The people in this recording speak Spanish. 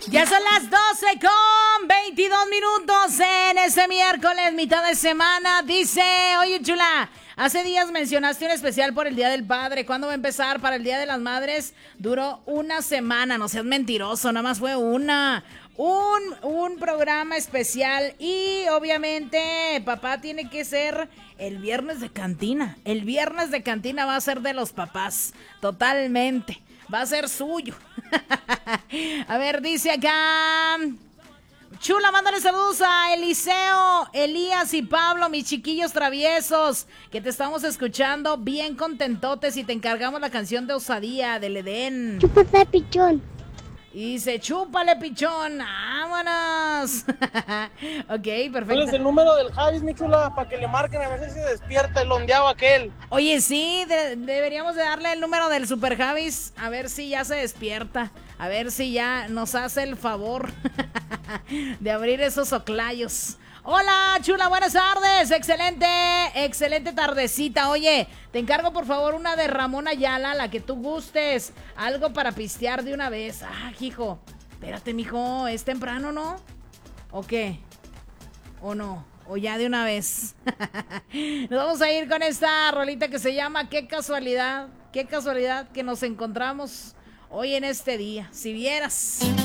Ya son las 12:22 en este miércoles, mitad de semana. Dice, oye chula, hace días mencionaste un especial por el Día del Padre. ¿Cuándo va a empezar? Para el Día de las Madres duró una semana. No seas mentiroso, nada más fue un programa especial. Y obviamente papá tiene que ser el viernes de cantina. El viernes de cantina va a ser de los papás, totalmente. Va a ser suyo. A ver, dice acá. Chula, mándale saludos a Eliseo, Elías y Pablo, mis chiquillos traviesos, que te estamos escuchando bien contentotes y te encargamos la canción de Osadía del Edén. Chúpate, pichón. Y dice, chúpale, pichón, vámonos. Ok, perfecto. ¿Cuál es el número del Javis, mi chula? Para que le marquen a ver si se despierta el ondeado aquel. Oye, sí, deberíamos de darle el número del Super Javis, a ver si ya se despierta, a ver si ya nos hace el favor de abrir esos oclayos. Hola, chula, buenas tardes, excelente tardecita. Oye, te encargo por favor una de Ramón Ayala, la que tú gustes, algo para pistear de una vez. Ah, hijo, espérate, mijo, es temprano, ¿no? ¿O qué? ¿O no? ¿O ya de una vez? Nos vamos a ir con esta rolita que se llama qué casualidad que nos encontramos hoy en este día, si vieras.